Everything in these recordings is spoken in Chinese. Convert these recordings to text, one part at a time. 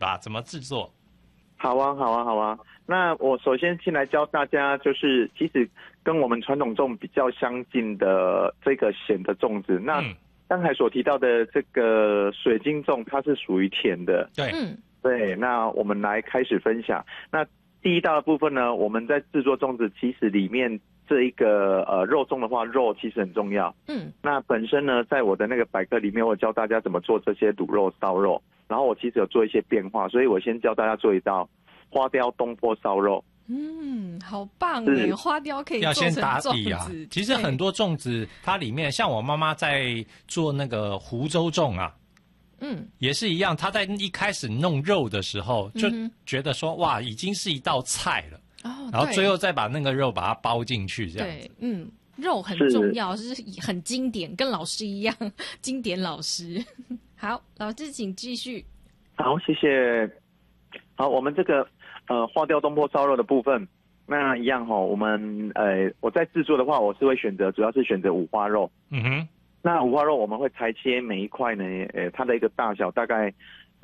吧，怎么制作？ 好啊，好啊，好啊。那我首先先来教大家，就是其实跟我们传统粽比较相近的这个咸的粽子。那刚才所提到的这个水晶粽，它是属于甜的。 对， 对。那我们来开始分享。那第一道的部分呢，我们在制作粽子，其实里面这一个肉粽的话，肉其实很重要。那本身呢，在我的那个百科里面，我教大家怎么做这些卤肉、烧肉，然后我其实有做一些变化，所以我先教大家做一道花雕东坡烧肉。 好棒耶！花雕可以做成要先打底啊。 粽子其实很多粽子它里面，像我妈妈在做那个湖州粽啊，也是一样，她在一开始弄肉的时候就觉得说，哇，已经是一道菜了。然后最后再把那个肉把它包进去，这样子。 对，肉很重要，是很经典，跟老师一样，经典老师。好，老师请继续。 好，谢谢。好，我们这个花雕东坡烧肉的部分，那一样我们我在制作的话，我是会主要是选择五花肉。那五花肉我们会裁切每一块呢，它的一个大小大概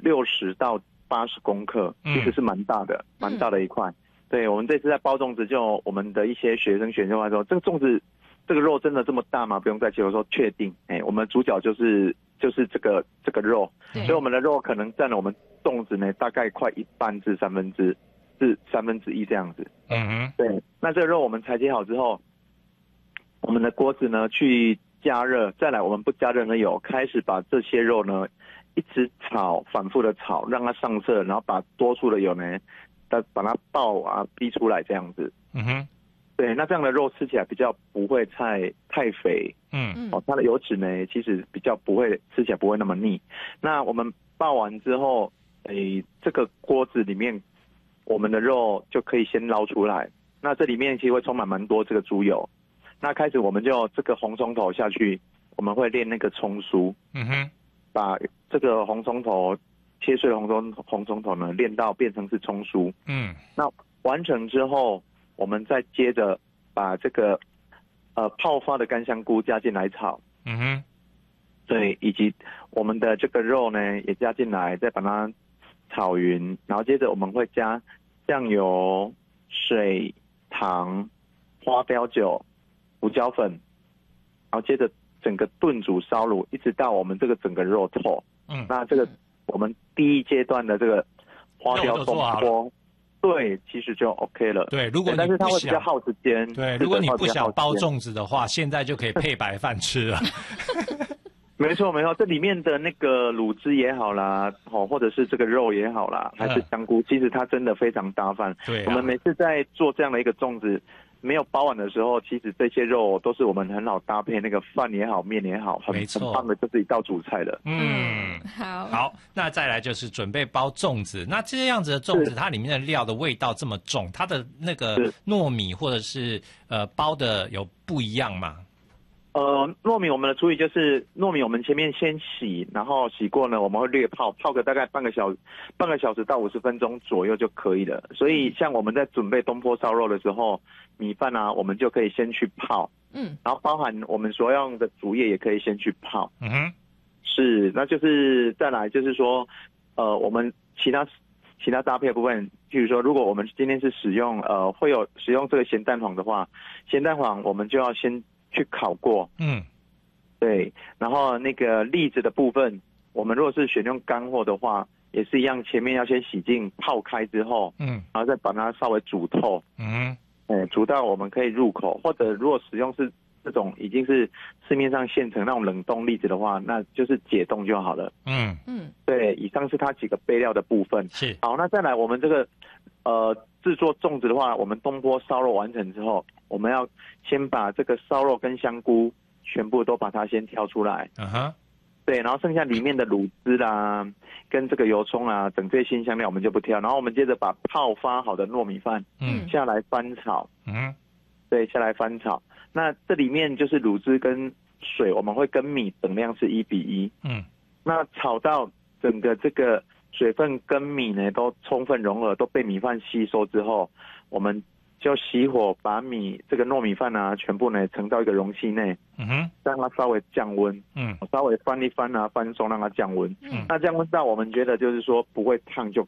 60到80公克，其实是蛮大的，蛮大的一块。对，我们这次在包粽子，就我们的一些学生选修来说，这个粽子这个肉真的这么大吗？不用再切。我说确定，我们主角就是这个肉，所以我们的肉可能占了我们粽子呢大概快一半至三分之一这样子。对，那这个肉我们裁切好之后，我们的锅子呢去加热，再来我们不加任何油，开始把这些肉呢一直炒，反复的炒，让它上色，然后把多出的油呢把它爆逼出来这样子。对，那这样的肉吃起来比较不会太肥。它的油脂呢其实比较不会吃起来不会那么腻。那我们爆完之后，这个锅子里面我们的肉就可以先捞出来。那这里面其实会充满蛮多这个猪油。那开始我们就这个红葱头下去，我们会炼那个葱酥。把这个红葱头切碎红葱头呢炼到变成是葱酥。那完成之后，我们再接着把这个泡发的干香菇加进来炒。对，以及我们的这个肉呢也加进来，再把它炒匀，然后接着我们会加酱油、水、糖、花雕酒、胡椒粉，然后接着整个炖煮烧卤，一直到我们这个整个肉透。那这个我们第一阶段的这个花雕东坡，对，其实就 OK 了。 对，如果但是它会比较耗时间。 对，如果你不想包粽子的话，现在就可以配白饭吃了。 没错，这里面的那个卤汁也好啦，或者是这个肉也好啦，还是香菇，其实它真的非常搭饭。 对， 我们每次在做这样的一个粽子没有包完的时候，其实这些肉都是我们很好搭配那个饭也好，面也好，很棒的，就是一道主菜了。 好， 那再来就是准备包粽子。那这样子的粽子，它里面的料的味道这么重，它的那个糯米或者是包的有不一样吗？ 糯米我们的处理就是糯米我们前面先洗，然后洗过呢，我们会略泡个大概半个小时到50分钟左右就可以了。所以像我们在准备东坡烧肉的时候，米饭我们就可以先去泡。然后包含我们所用的竹叶也可以先去泡。是，那就是再来就是说，我们其他搭配的部分，譬如说，如果我们今天是使用使用这个咸蛋黄的话，咸蛋黄我们就要先去烤过。对，然后那个栗子的部分，我们如果是选用干货的话，也是一样，前面要先洗净泡开之后，然后再把它稍微煮透。煮到我们可以入口，或者如果使用是这种已经是市面上现成那种冷冻栗子的话，那就是解冻就好了。对，以上是它几个备料的部分。 是， 好，那再来我们这个制作粽子的话，我们东坡烧肉完成之后，我们要先把这个烧肉跟香菇全部都把它先挑出来。对，然后剩下里面的卤汁啦，跟这个油葱啊，整这些辛香料我们就不挑。然后我们接着把泡发好的糯米饭，下来翻炒。对，下来翻炒。那这里面就是卤汁跟水，我们会跟米等量是1:1。那炒到整个这个水分跟米呢都充分融合，都被米饭吸收之后，我们就熄火，把这个糯米饭全部呢盛到一个容器内，让它稍微降温，稍微翻一翻翻松，让它降温。那降温到我们觉得就是说不会烫就